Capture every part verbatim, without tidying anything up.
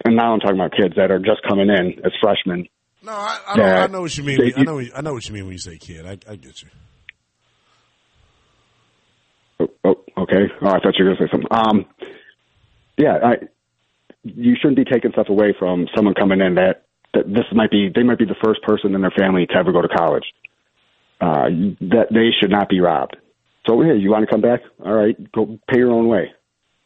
and now I'm talking about kids that are just coming in as freshmen. No, I, I, don't, I know what you mean. They, I know I know what you mean when you say kid. I, I get you. Oh, oh, okay. Oh, I thought you were going to say something. Um, yeah, I, you shouldn't be taking stuff away from someone coming in that, that this might be, they might be the first person in their family to ever go to college. Uh, that they should not be robbed. So, hey, you want to come back? All right, go pay your own way.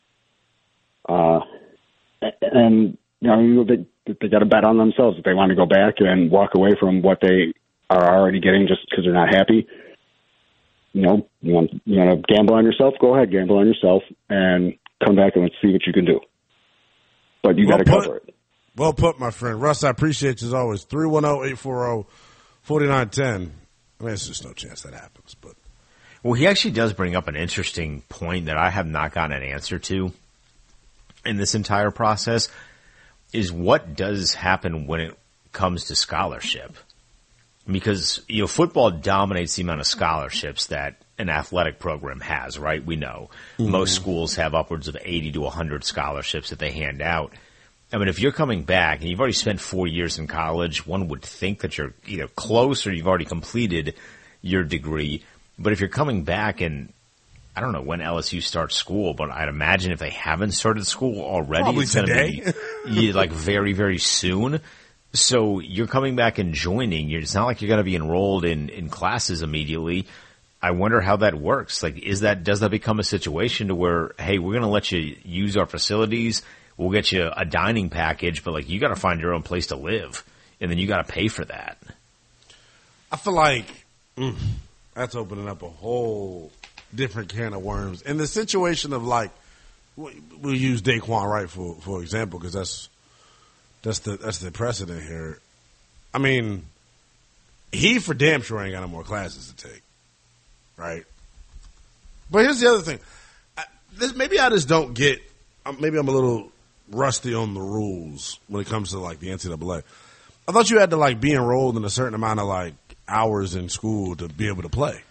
Uh, and, you know, they, they got to bet on themselves if they want to go back and walk away from what they are already getting just because they're not happy. You know, you want, you want to gamble on yourself? Go ahead, gamble on yourself, and come back and let's see what you can do. But you well got to cover it. Well put, my friend. Russ, I appreciate you as always. three one zero, eight four zero, four nine one zero. I mean, there's just no chance that happens. But Well, he actually does bring up an interesting point that I have not gotten an answer to in this entire process, is what does happen when it comes to scholarship? Because, you know, football dominates the amount of scholarships that an athletic program has, right? We know mm-hmm. most schools have upwards of eighty to one hundred scholarships that they hand out. I mean, if you're coming back and you've already spent four years in college, one would think that you're either close or you've already completed your degree. But if you're coming back and I don't know when L S U starts school, but I'd imagine if they haven't started school already, Probably it's going to be like very, very soon. So you're coming back and joining. It's not like you're going to be enrolled in, in classes immediately. I wonder how that works. Like, is that, does that become a situation to where, hey, we're going to let you use our facilities. We'll get you a dining package, but like, you got to find your own place to live and then you got to pay for that. I feel like mm, that's opening up a whole different can of worms. In the situation of like, we'll use Daquan Wright for, for example, because that's, That's the that's the precedent here. I mean, he for damn sure ain't got no more classes to take, right? But here's the other thing. I, this, maybe I just don't get. Maybe I'm a little rusty on the rules when it comes to like the N C double A. I thought you had to like be enrolled in a certain amount of like hours in school to be able to play.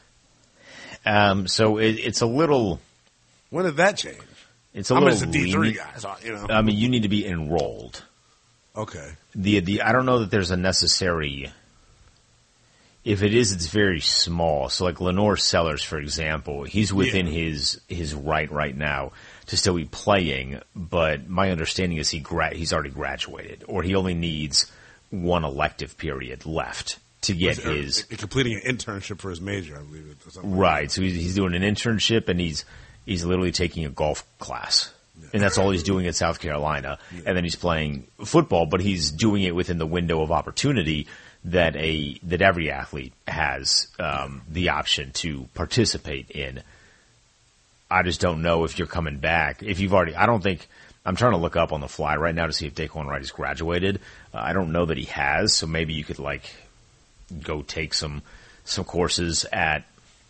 Um. So it, it's a little. When did that change? It's a I'm little. just a D three guy, so, you know. I mean, you need to be enrolled. Okay. The the I don't know that there's a necessary. If it is, it's very small. So like Lenore Sellers, for example, he's within yeah. his his right right now to still be playing. But my understanding is he gra- he's already graduated, or he only needs one elective period left to get he's, his uh, completing an internship for his major, I believe. It, right. Like so he's, he's doing an internship, and he's he's literally taking a golf class. And that's all he's doing at South Carolina. Yeah. And then he's playing football, but he's doing it within the window of opportunity that a that every athlete has um, the option to participate in. I just don't know if you're coming back. If you've already – I don't think – I'm trying to look up on the fly right now to see if Daquan Wright has graduated. Uh, I don't know that he has, so maybe you could, like, go take some some courses at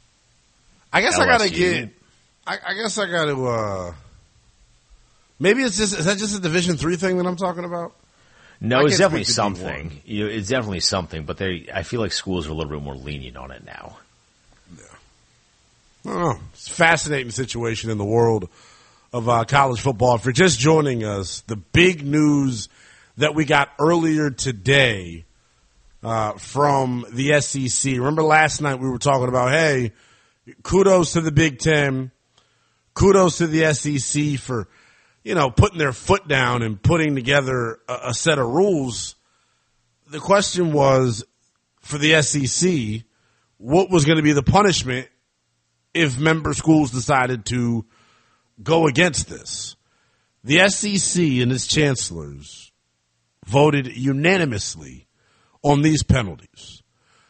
I guess L S U. I got to get – I guess I got to uh, – maybe it's just, is that just a Division three thing that I'm talking about? No, it's definitely something. You know, it's definitely something, but they, I feel like schools are a little bit more lenient on it now. Yeah. I don't know. It's a fascinating situation in the world of uh, college football. If you're just joining us, the big news that we got earlier today uh, from the S E C. Remember last night we were talking about, hey, kudos to the Big Ten, kudos to the S E C for, you know, putting their foot down and putting together a, a set of rules. The question was, for the S E C, what was going to be the punishment if member schools decided to go against this? The S E C and its chancellors voted unanimously on these penalties.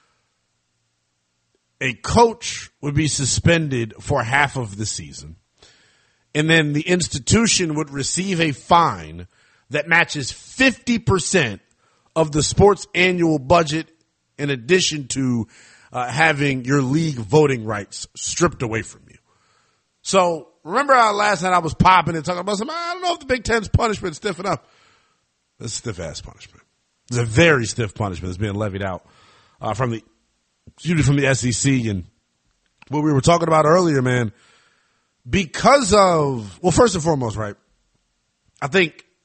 A coach would be suspended for half of the season. And then the institution would receive a fine that matches fifty percent of the sport's annual budget, in addition to uh, having your league voting rights stripped away from you. So remember how last night I was popping and talking about something, I don't know if the Big Ten's punishment is stiff enough. It's a stiff-ass punishment. It's a very stiff punishment that's being levied out uh, from the excuse me, from the S E C. And what we were talking about earlier, man, because of, well, first and foremost, right, I think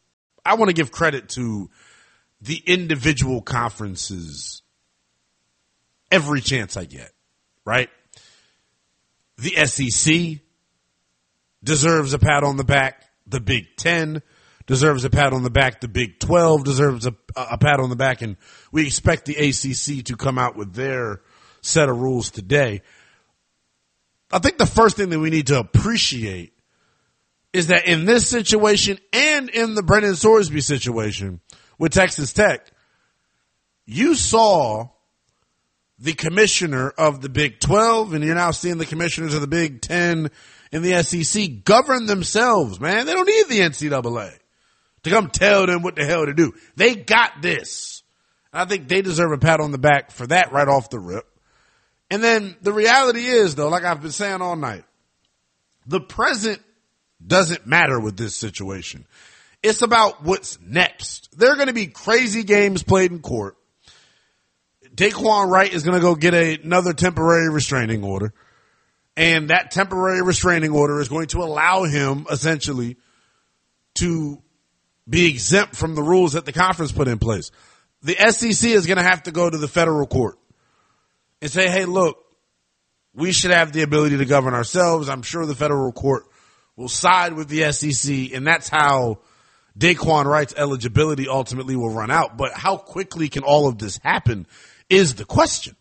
I want to give credit to the individual conferences every chance I get, right? The S E C deserves a pat on the back. The Big Ten deserves a pat on the back. The Big twelve deserves a, a pat on the back. And we expect the A C C to come out with their set of rules today. I think the first thing that we need to appreciate is that in this situation and in the Brendan Sorsby situation with Texas Tech, you saw the commissioner of the Big twelve, and you're now seeing the commissioners of the Big Ten and the S E C govern themselves, man. They don't need the N C double A to come tell them what the hell to do. They got this. I think they deserve a pat on the back for that right off the rip. And then the reality is, though, like I've been saying all night, the present doesn't matter with this situation. It's about what's next. There are going to be crazy games played in court. Daquan Wright is going to go get a, another temporary restraining order. And that temporary restraining order is going to allow him, essentially, to be exempt from the rules that the conference put in place. The S E C is going to have to go to the federal court and say, hey, look, we should have the ability to govern ourselves. I'm sure the federal court will side with the S E C, and that's how Daquan Wright's eligibility ultimately will run out. But how quickly can all of this happen is the question.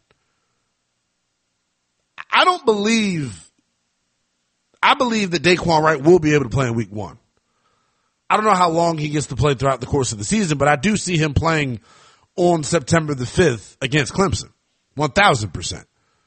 I don't believe, I believe that Daquan Wright will be able to play in week one. I don't know how long he gets to play throughout the course of the season, but I do see him playing on September the fifth against Clemson. one thousand percent.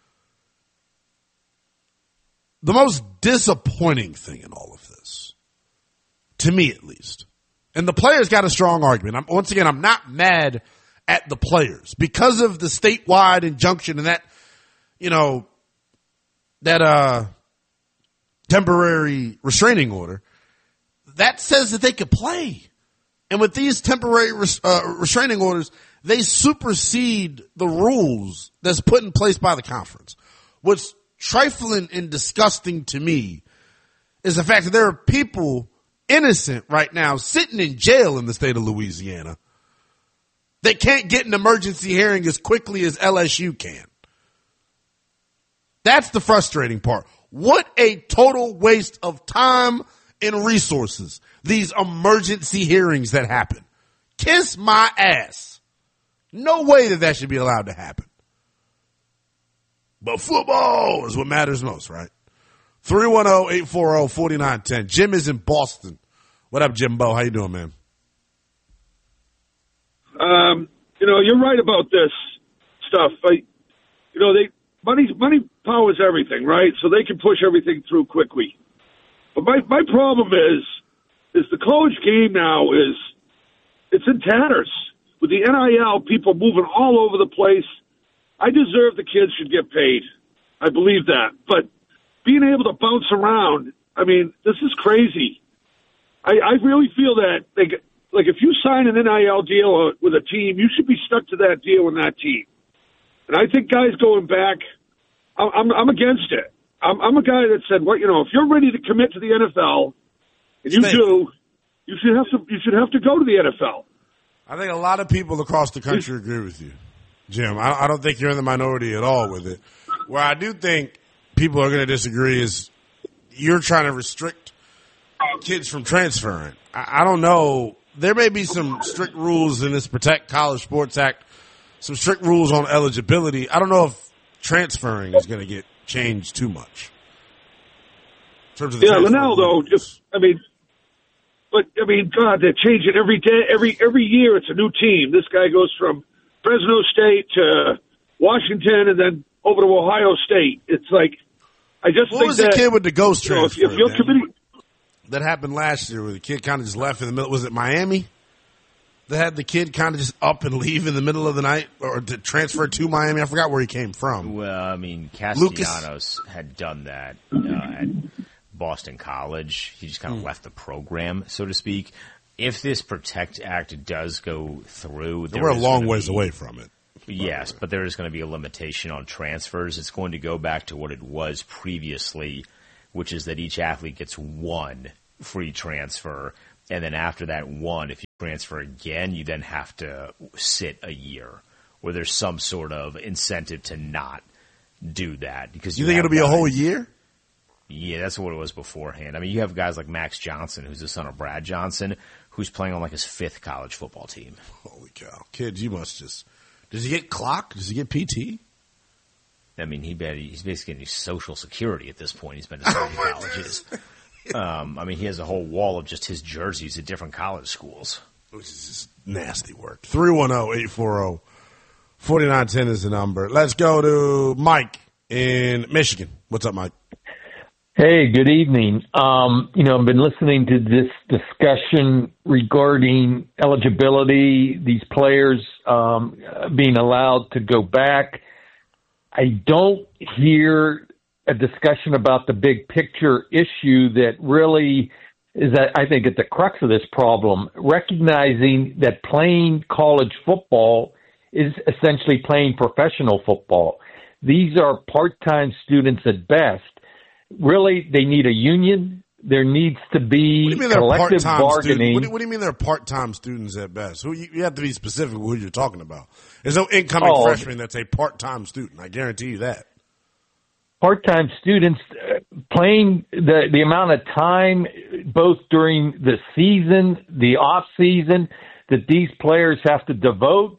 The most disappointing thing in all of this, to me at least, and the players got a strong argument. I'm, once again, I'm not mad at the players because of the statewide injunction and that, you know, that uh, temporary restraining order. That says that they could play. And with these temporary res- uh, restraining orders, they supersede the rules that's put in place by the conference. What's trifling and disgusting to me is the fact that there are people innocent right now sitting in jail in the state of Louisiana that can't get an emergency hearing as quickly as L S U can. That's the frustrating part. What a total waste of time and resources, these emergency hearings that happen. Kiss my ass. No way that that should be allowed to happen. But football is what matters most, right? three one zero, eight four zero, four nine one zero. Jim is in Boston. What up, Jimbo? How you doing, man? Um, you know, you're right about this stuff. I, you know, they money money powers everything, right? So they can push everything through quickly. But my my problem is is the college game now is it's in tatters with the N I L. People moving all over the place. I deserve the kids should get paid. I believe that. But being able to bounce around, I mean, this is crazy. I, I really feel that, they, like, if you sign an N I L deal with a team, you should be stuck to that deal and that team. And I think guys going back, I'm, I'm, I'm against it. I'm, I'm a guy that said, well, you know, if you're ready to commit to the N F L, and you do, you should have to, you should have to go to the N F L. I think a lot of people across the country agree with you, Jim. I, I don't think you're in the minority at all with it. Where I do think people are going to disagree is you're trying to restrict kids from transferring. I, I don't know. There may be some strict rules in this Protect College Sports Act, some strict rules on eligibility. I don't know if transferring is going to get changed too much. In terms of the yeah, Linnell, though, just, I mean, but, I mean, God, they change it every day. Every every year it's a new team. This guy goes from Fresno State to Washington and then over to Ohio State. It's like, I just what think was that, the kid with the ghost transfer? You know, if, if you're committing, that happened last year where the kid kind of just left in the middle. Was it Miami? That had the kid kind of just up and leave in the middle of the night or to transfer to Miami? I forgot where he came from. Well, I mean, Castellanos Lucas. had done that uh, at Boston College. He just kind of mm. left the program, so to speak. If this Protect Act does go through, we're a long ways be, away from it. Yes, but there is going to be a limitation on transfers. It's going to go back to what it was previously, which is that each athlete gets one free transfer And then after that one, if you transfer again, you then have to sit a year, where there's some sort of incentive to not do that. Because You, you think it'll be guys, a whole year? Yeah, that's what it was beforehand. I mean, you have guys like Max Johnson, who's the son of Brad Johnson, who's playing on like his fifth college football team. Holy cow. Kids, you must just – does he get clock? Does he get P T? I mean, he bet he's basically getting Social Security at this point. He's been to so many colleges. Um, I mean, he has a whole wall of just his jerseys at different college schools. Which is just nasty work. three one zero, eight four zero, four nine one zero is the number. Let's go to Mike in Michigan. What's up, Mike? Hey, good evening. Um, you know, I've been listening to this discussion regarding eligibility, these players um, being allowed to go back. I don't hear a discussion about the big picture issue that really is, that I think, at the crux of this problem, recognizing that playing college football is essentially playing professional football. These are part-time students at best. Really, they need a union. There needs to be collective bargaining. What do, what do you mean they're part-time students at best? Who you, you have to be specific with who you're talking about. There's no incoming oh, freshman that's a part-time student. I guarantee you that. Part-time students uh, playing the, the amount of time, both during the season, the off-season, that these players have to devote,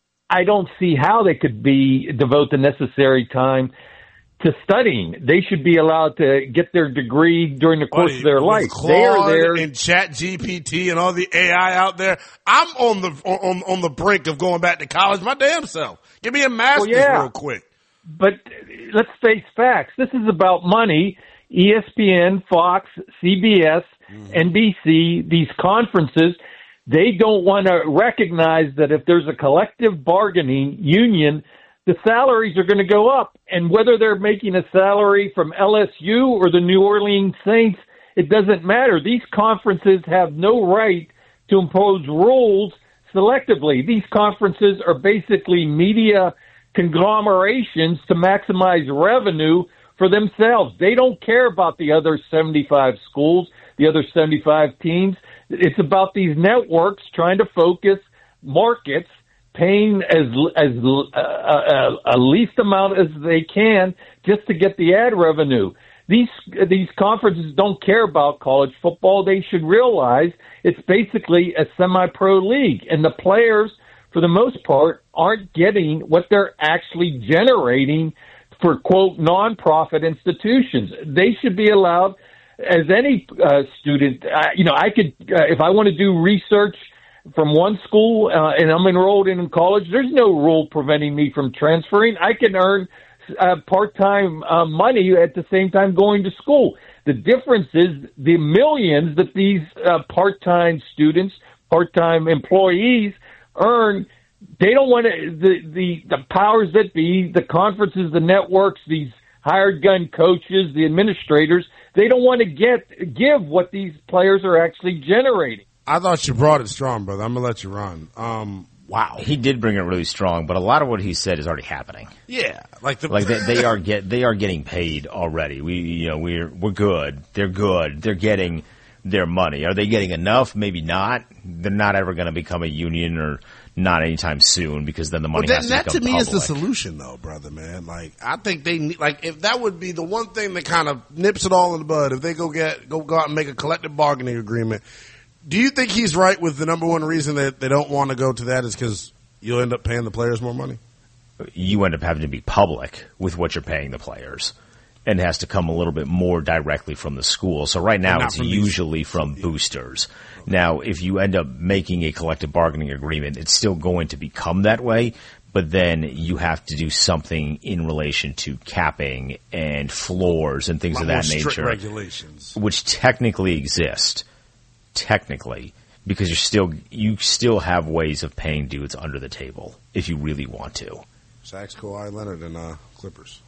I don't see how they could be devote the necessary time to studying. They should be allowed to get their degree during the course Buddy, of their life. Claude they are there. And Chat G P T and all the A I out there. I'm on the on on the brink of going back to college my damn self. Give me a master's well, yeah. real quick. But let's face facts. This is about money. E S P N, Fox, C B S, mm-hmm. N B C, these conferences, they don't want to recognize that if there's a collective bargaining union, the salaries are going to go up. And whether they're making a salary from L S U or the New Orleans Saints, it doesn't matter. These conferences have no right to impose rules selectively. These conferences are basically media conglomerations to maximize revenue for themselves. They don't care about the other seventy-five schools, the other seventy-five teams. It's about these networks trying to focus markets, paying as as uh, uh, a least amount as they can just to get the ad revenue. These these conferences don't care about college football. They should realize it's basically a semi-pro league, and the players, for the most part, aren't getting what they're actually generating for, quote, non-profit institutions. They should be allowed, as any uh, student, uh, you know, I could, uh, if I want to do research from one school uh, and I'm enrolled in college, there's no rule preventing me from transferring. I can earn uh, part-time uh, money at the same time going to school. The difference is the millions that these uh, part-time students, part-time employees earn, they don't want to, the, the, the powers that be, the conferences, the networks, these hired gun coaches, the administrators, they don't want to get, give what these players are actually generating. I thought you brought it strong, brother. I'm going to let you run. Um, wow. He did bring it really strong, but a lot of what he said is already happening. Yeah. Like the, like they, they are get, they are getting paid already. We, you know, we're, we're good. They're good. They're getting their money. Are they getting enough? Maybe not. They're not ever going to become a union, or not anytime soon, because then the money well, has that, to that become to me public. is the solution, though, brother, man. Like, I think they need, like, if that would be the one thing that kind of nips it all in the bud, if they go get, go, go out and make a collective bargaining agreement. Do you think he's right with the number one reason that they don't want to go to that is because you'll end up paying the players more money? You end up having to be public with what you're paying the players, and it has to come a little bit more directly from the school. So right now it's usually these, from yeah. boosters. Now, if you end up making a collective bargaining agreement, it's still going to become that way, but then you have to do something in relation to capping and floors and things of that nature. Strict regulations. Which technically exist. Technically. Because you're still, you still have ways of paying dudes under the table if you really want to. Sachs, Kawhi Leonard, and uh, Clippers.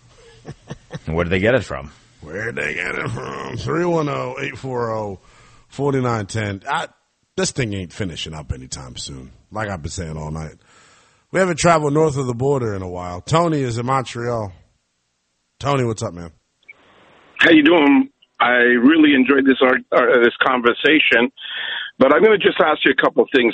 And where did they get it from? Where'd they get it from? three one zero, eight four zero, four nine one zero. This thing ain't finishing up anytime soon, like I've been saying all night. We haven't traveled north of the border in a while. Tony is in Montreal. Tony, what's up, man? How you doing? I really enjoyed this art, uh, this conversation. But I'm going to just ask you a couple of things